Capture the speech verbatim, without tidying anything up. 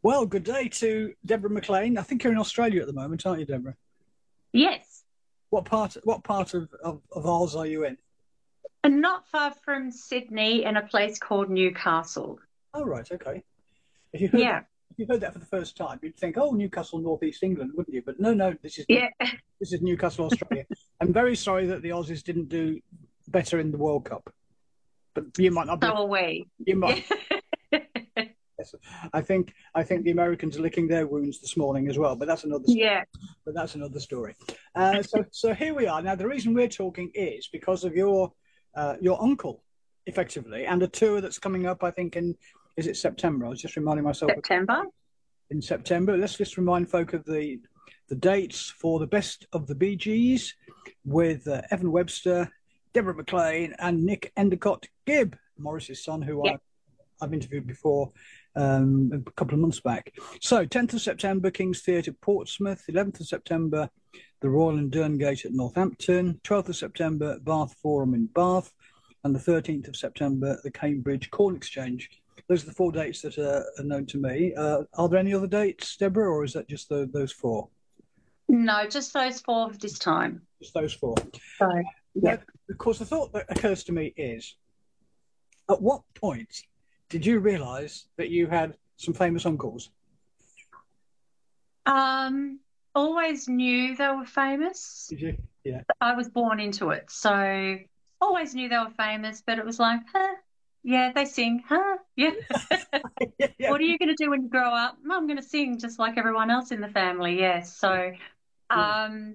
Well, good day to Deborah McLean. I think you're in Australia at the moment, aren't you, Deborah? Yes, What part? What part of of, of Oz are you in? and not far from Sydney in a place called Newcastle. Oh, right, okay. If you heard that, Yeah, if you heard that for the first time, you'd think, "Oh, Newcastle, northeast England," wouldn't you? But no, no, this is New, yeah, this is Newcastle, Australia. I'm very sorry that the Aussies didn't do better in the World Cup, but you might not be. so are we. You Yeah. might. Yes. I think I think the Americans are licking their wounds this morning as well, but that's another story. Yeah, But that's another story. Uh, so so here we are. Now the reason we're talking is because of your uh, your uncle, effectively, and a tour that's coming up. I think in is it September? I was just reminding myself of September. in September. Let's just remind folk of the the dates for the best of the Bee Gees with uh, Evan Webster, Deborah McLean, and Nick Endicott Gibb, Morris's son, who Yeah, I I've interviewed before um, a couple of months back. So, tenth of September, King's Theatre, Portsmouth. eleventh of September, the Royal and Derngate at Northampton. twelfth of September, Bath Forum in Bath. And the thirteenth of September, the Cambridge Corn Exchange. Those are the four dates that are, are known to me. Uh, are there any other dates, Deborah, or is that just the, those four? no, just those four this time. Just those four. So, Now, yeah. of course, the thought that occurs to me is, at what point did you realise that you had some famous uncles? Um, always knew they were famous. Did you? Yeah. I was born into it, so always knew they were famous, but it was like, huh, yeah, they sing, huh, yeah. yeah, yeah. What are you going to do when you grow up? "Well, I'm going to sing just like everyone else in the family, yes." So, Yeah. um,